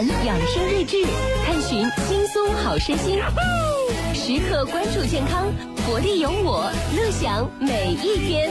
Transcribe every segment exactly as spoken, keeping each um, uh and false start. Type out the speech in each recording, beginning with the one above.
谈养生睿智，探寻轻松好身心，时刻关注健康，活力有我，乐享每一天。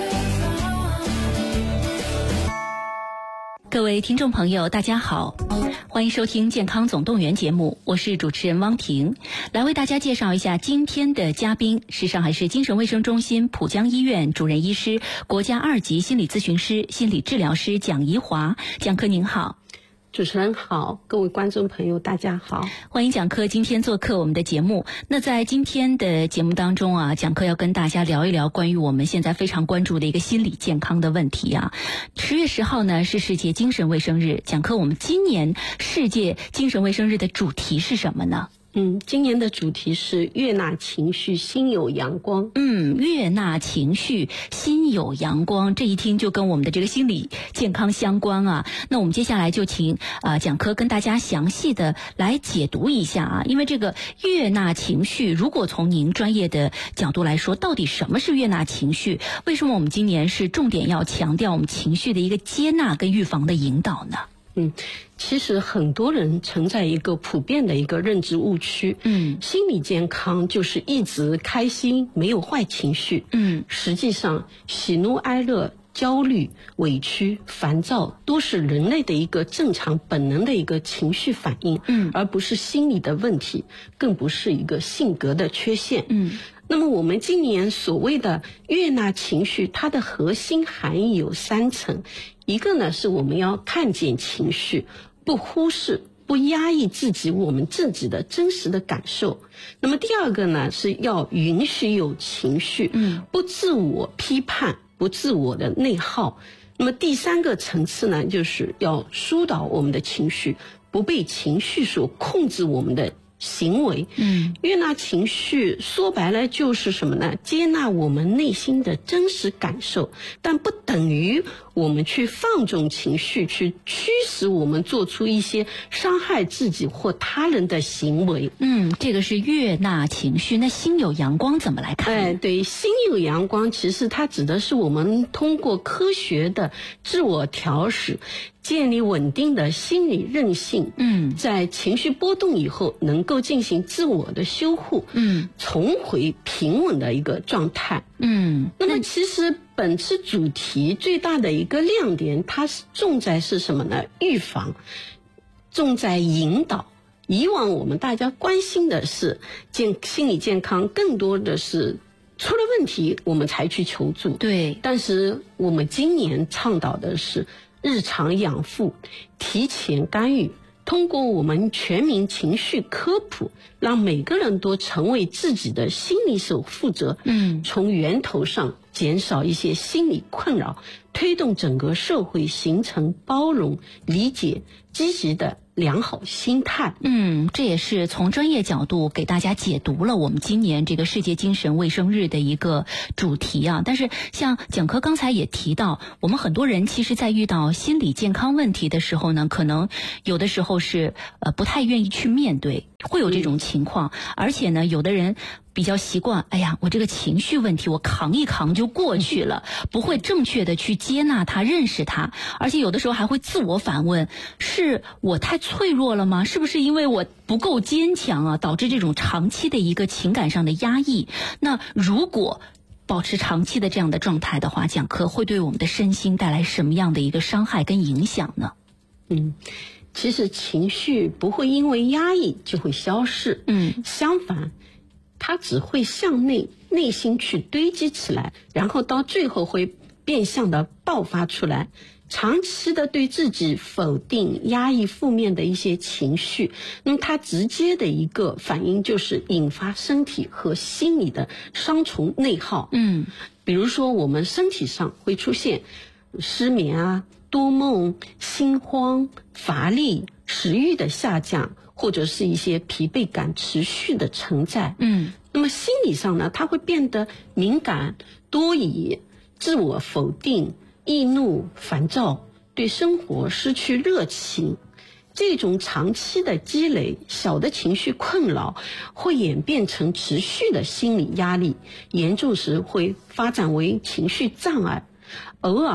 各位听众朋友大家好，欢迎收听健康总动员节目，我是主持人汪婷，来为大家介绍一下今天的嘉宾是上海市精神卫生中心浦江医院主任医师、国家二级心理咨询师、心理治疗师蒋怡华。蒋科您好。 主持人好，各位观众朋友大家好， 欢迎蒋科今天做客我们的节目。那在今天的节目当中啊，蒋科要跟大家聊一聊关于我们现在非常关注的一个心理健康的问题啊。十月十号呢是世界精神卫生日，蒋科，我们今年世界精神卫生日的主题是什么呢？ 嗯，今年的主题是悦纳情绪，心有阳光。 嗯，悦纳情绪，心有阳光，这一听就跟我们的这个心理健康相关啊。那我们接下来就请啊、呃、蒋科跟大家详细的来解读一下啊，因为这个悦纳情绪，如果从您专业的角度来说，到底什么是悦纳情绪？为什么我们今年是重点要强调我们情绪的一个接纳跟预防的引导呢？ 嗯，其实很多人存在一个普遍的一个认知误区，嗯，心理健康就是一直开心，没有坏情绪，嗯，实际上喜怒哀乐、焦虑、委屈、烦躁都是人类的一个正常本能的一个情绪反应，嗯，而不是心理的问题，更不是一个性格的缺陷，嗯。那么我们今年所谓的悦纳情绪，它的核心含义有三层，一个呢是我们要看见情绪，不忽视不压抑自己我们自己的真实的感受。那么第二个呢是要允许有情绪，嗯，不自我批判，不自我的内耗。那么第三个层次呢，就是要疏导我们的情绪，不被情绪所控制我们的行为。嗯，悦纳情绪说白了就是什么呢？接纳我们内心的真实感受，但不等于我们去放纵情绪，去驱使我们做出一些伤害自己或他人的行为。 嗯，这个是悦纳情绪。那心有阳光怎么来看？ 哎，对，心有阳光其实它指的是我们通过科学的自我调试，建立稳定的心理韧性，嗯，在情绪波动以后能够进行自我的修护，嗯，重回平稳的一个状态。嗯，那么其实本次主题最大的一个亮点，它是重在是什么呢？预防，重在引导。以往我们大家关心的是健心理健康，更多的是出了问题我们才去求助。 对， 但是我们今年倡导的是日常养护，提前干预，通过我们全民情绪科普，让每个人都成为自己的心理守护者，嗯，从源头上减少一些心理困扰，推动整个社会形成包容、理解、积极的良好心态。 嗯，这也是从专业角度给大家解读了我们今年这个世界精神卫生日的一个主题啊。但是像蒋科刚才也提到，我们很多人其实在遇到心理健康问题的时候呢，可能有的时候是呃不太愿意去面对，会有这种情况，而且呢，有的人比较习惯，哎呀，我这个情绪问题我扛一扛就过去了，不会正确的去接纳它、认识它，而且有的时候还会自我反问，是我太脆弱了吗？是不是因为我不够坚强啊，导致这种长期的一个情感上的压抑？那如果保持长期的这样的状态的话，蒋科会对我们的身心带来什么样的一个伤害跟影响呢？ 嗯，其实情绪不会因为压抑就会消逝，嗯，相反，它只会向内内心去堆积起来，然后到最后会变相的爆发出来。长期的对自己否定、压抑负面的一些情绪，那么它直接的一个反应就是引发身体和心理的双重内耗。嗯，比如说我们身体上会出现失眠啊、多梦、心慌、乏力、食欲的下降，或者是一些疲惫感持续的存在。嗯，那么心理上呢，它会变得敏感、多疑、自我否定、易怒、烦躁，对生活失去热情。这种长期的积累，小的情绪困扰会演变成持续的心理压力，严重时会发展为情绪障碍，偶尔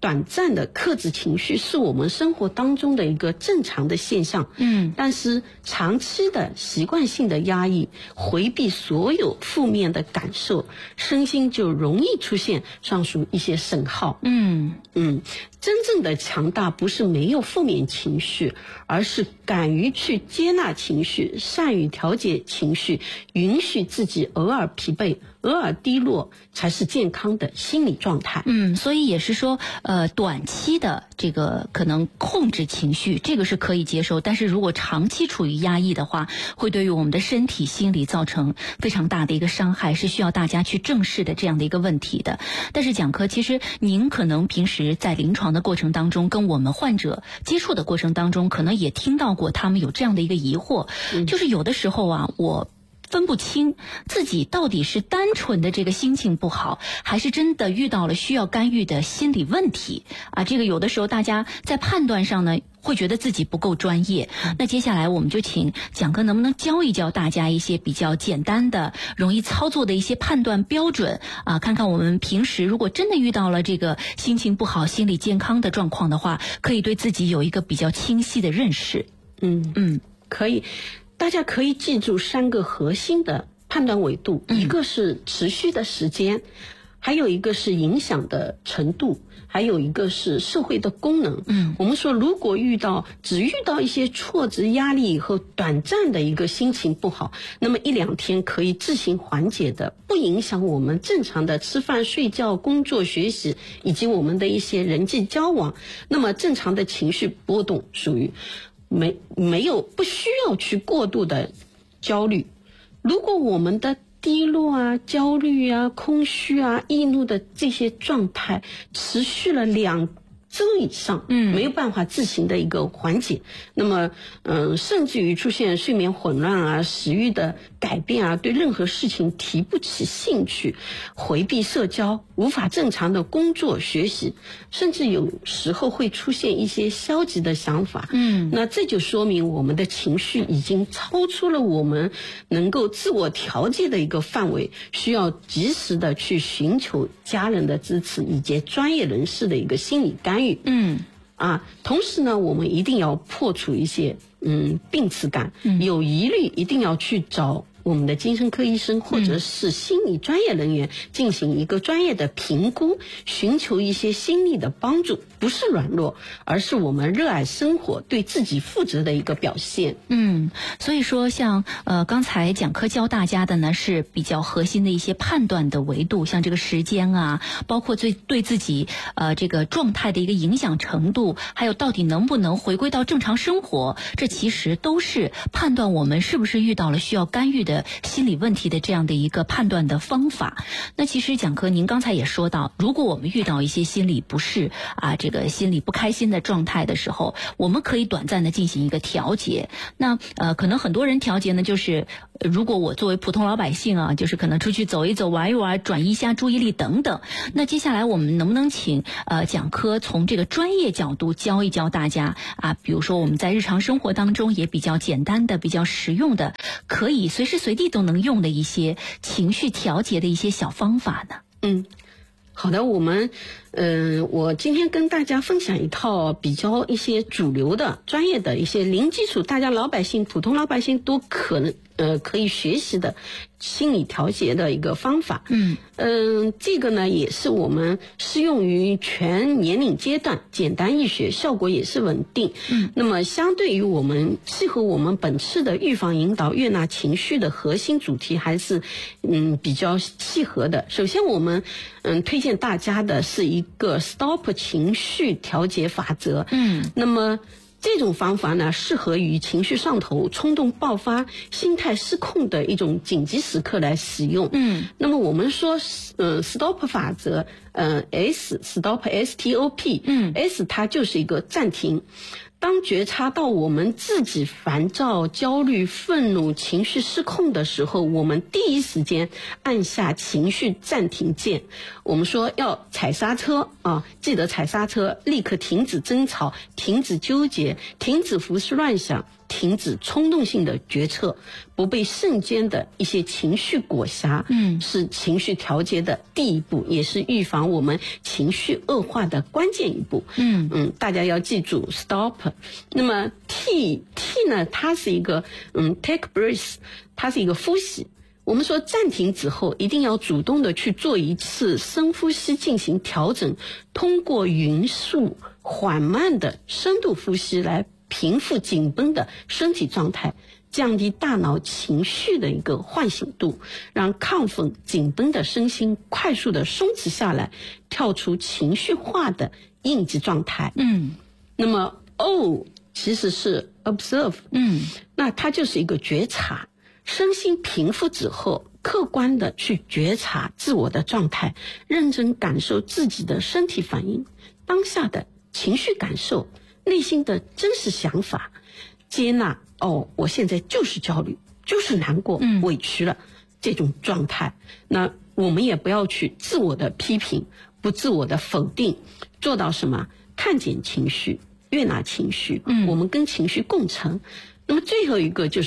短暂的克制情绪是我们生活当中的一个正常的现象，嗯，但是长期的习惯性的压抑，回避所有负面的感受，身心就容易出现上述一些损耗。嗯嗯，真正的强大不是没有负面情绪，而是敢于去接纳情绪，善于调节情绪，允许自己偶尔疲惫，偶尔低落，才是健康的心理状态。 嗯，所以也是说，呃，短期的这个可能控制情绪，这个是可以接受，但是如果长期处于压抑的话，会对于我们的身体、心理造成非常大的一个伤害，是需要大家去正视的这样的一个问题的。但是蒋科，其实您可能平时在临床的过程当中，跟我们患者接触的过程当中，可能也听到过他们有这样的一个疑惑，嗯、就是有的时候啊，我分不清自己到底是单纯的这个心情不好，还是真的遇到了需要干预的心理问题啊。这个有的时候大家在判断上呢，会觉得自己不够专业。那接下来我们就请蒋科能不能教一教大家一些比较简单的、容易操作的一些判断标准啊？看看我们平时如果真的遇到了这个心情不好、心理健康的状况的话，可以对自己有一个比较清晰的认识。 嗯嗯，可以。大家可以记住三个核心的判断维度，一个是持续的时间，还有一个是影响的程度，还有一个是社会的功能。嗯，我们说如果遇到只遇到一些挫折、压力以后短暂的一个心情不好，那么一两天可以自行缓解的，不影响我们正常的吃饭、睡觉、工作、学习以及我们的一些人际交往，那么正常的情绪波动属于没没有不需要去过度的焦虑。如果我们的低落啊、焦虑啊、空虚啊、易怒的这些状态持续了两周以上，嗯，没有办法自行的一个缓解，那么嗯，甚至于出现睡眠混乱啊、食欲的改变啊，对任何事情提不起兴趣，回避社交，无法正常的工作学习，甚至有时候会出现一些消极的想法，嗯，那这就说明我们的情绪已经超出了我们能够自我调节的一个范围，需要及时的去寻求家人的支持以及专业人士的一个心理干预。嗯，啊，同时呢，我们一定要破除一些嗯病耻感，嗯、有疑虑一定要去找我们的精神科医生或者是心理专业人员进行一个专业的评估，寻求一些心理的帮助，不是软弱，而是我们热爱生活、对自己负责的一个表现。 嗯，所以说像呃刚才蒋科教大家的呢是比较核心的一些判断的维度，像这个时间啊，包括对对自己呃这个状态的一个影响程度，还有到底能不能回归到正常生活，这其实都是判断我们是不是遇到了需要干预的的心理问题的这样的一个判断的方法。那其实蒋科您刚才也说到，如果我们遇到一些心理不适啊，这个心理不开心的状态的时候，我们可以短暂的进行一个调节。那呃，可能很多人调节呢，就是如果我作为普通老百姓啊，就是可能出去走一走、玩一玩，转移一下注意力等等。那接下来我们能不能请呃蒋科从这个专业角度教一教大家啊？比如说我们在日常生活当中也比较简单的、比较实用的，可以随时随地都能用的一些情绪调节的一些小方法呢？ 嗯，好的，我们嗯、呃，我今天跟大家分享一套比较一些主流的、专业的一些零基础，大家老百姓、普通老百姓都可能呃可以学习的心理调节的一个方法。嗯嗯、呃，这个呢也是我们适用于全年龄阶段，简单易学，效果也是稳定。嗯，那么相对于我们适合我们本次的预防引导悦纳情绪的核心主题，还是嗯比较契合的。首先我们嗯推荐大家的是一个 STOP 情绪调节法则。嗯，那么这种方法呢，适合于情绪上头、冲动爆发、心态失控的一种紧急时刻来使用。嗯，那么我们说，呃 ，STOP 法则，呃 ，S STOP S T O P， 嗯 ，S 它就是一个暂停。当觉察到我们自己烦躁、焦虑、愤怒、情绪失控的时候，我们第一时间按下情绪暂停键。我们说要踩刹车啊，记得踩刹车，立刻停止争吵，停止纠结，停止胡思乱想， 停止冲动性的决策，不被瞬间的一些情绪裹挟，嗯，是情绪调节的第一步，也是预防我们情绪恶化的关键一步。嗯嗯，大家要记住 stop。那么 T T 呢，它是一个嗯 take breath， 它是一个呼吸。我们说暂停之后一定要主动的去做一次深呼吸进行调整，通过匀速缓慢的深度呼吸来平复紧绷的身体状态，降低大脑情绪的一个唤醒度，让亢奋紧绷的身心快速的松弛下来，跳出情绪化的应激状态。嗯，那么 O 其实是 observe， 嗯，那它就是一个觉察。身心平复之后，客观的去觉察自我的状态，认真感受自己的身体反应，当下的情绪感受，内心的真实想法，接纳哦，我现在就是焦虑，就是难过，嗯，委屈了这种状态。那我们也不要去自我的批评，不自我的否定，做到什么？看见情绪，悦纳情绪，嗯，我们跟情绪共存。那么最后一个就是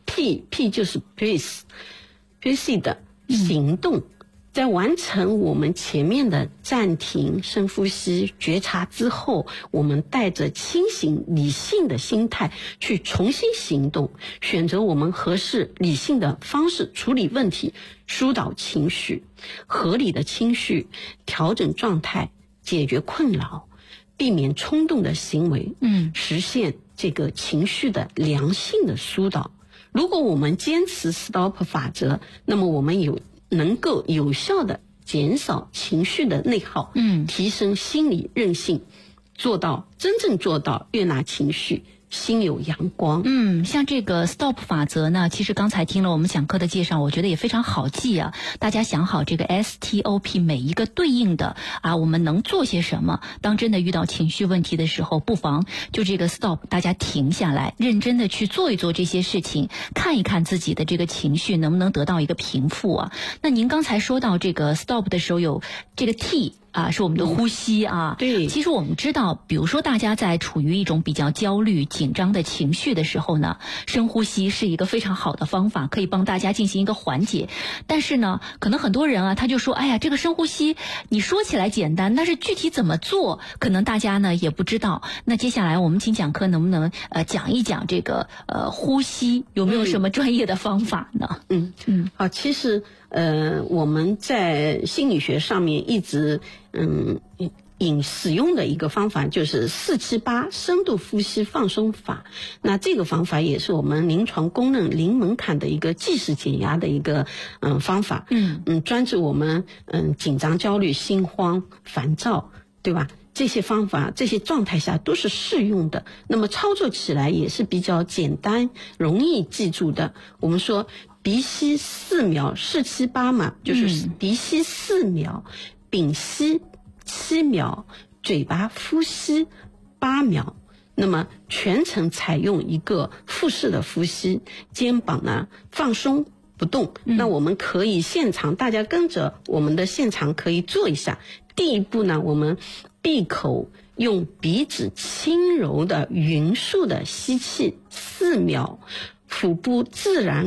P P 就是 Place Place 的行动、嗯，在完成我们前面的暂停、深呼吸、觉察之后，我们带着清醒理性的心态去重新行动，选择我们合适理性的方式处理问题，疏导情绪，合理的情绪调整状态，解决困扰，避免冲动的行为，嗯，实现这个情绪的良性的疏导。如果我们坚持 stop 法则，那么我们有能够有效的减少情绪的内耗，嗯，提升心理韧性，做到真正做到悦纳情绪，心有阳光。 嗯，像这个 stop 法则呢，其实刚才听了我们讲课的介绍，我觉得也非常好记啊。大家想好这个 S T O P 每一个对应的啊，我们能做些什么？当真的遇到情绪问题的时候，不妨就这个 stop， 大家停下来，认真的去做一做这些事情，看一看自己的这个情绪能不能得到一个平复啊。那您刚才说到这个 stop 的时候，有这个 T。啊，是我们的呼吸啊。 对， 其实我们知道，比如说大家在处于一种比较焦虑、紧张的情绪的时候呢，深呼吸是一个非常好的方法，可以帮大家进行一个缓解。但是呢，可能很多人啊，他就说，哎呀，这个深呼吸，你说起来简单，但是具体怎么做，可能大家呢也不知道。那接下来我们请讲课能不能呃讲一讲这个呃呼吸有没有什么专业的方法呢？ 嗯嗯，好，其实。呃，我们在心理学上面一直嗯引使用的一个方法就是四七八深度呼吸放松法。那这个方法也是我们临床公认零门槛的一个即时减压的一个嗯方法。嗯嗯，专治我们嗯紧张、焦虑、心慌、烦躁，对吧？这些方法这些状态下都是适用的，那么操作起来也是比较简单容易记住的。我们说鼻吸四秒，四七八嘛，就是鼻吸四秒，屏吸七秒，嘴巴呼吸八秒。那么全程采用一个腹式的呼吸，肩膀呢放松不动。那我们可以现场大家跟着我们的现场可以做一下。第一步呢，我们闭口用鼻子轻柔的匀速的吸气四秒，腹部自然